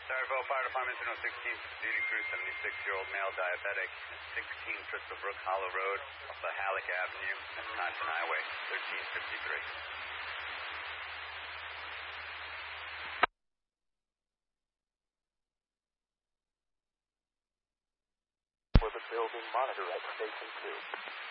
Starville Fire Department, 16, duty crew, 76-year-old male diabetic, 16 Crystal Brook Hollow Road, off the Halleck Avenue, Wisconsin Highway, 1353. For the building monitor at Station 2.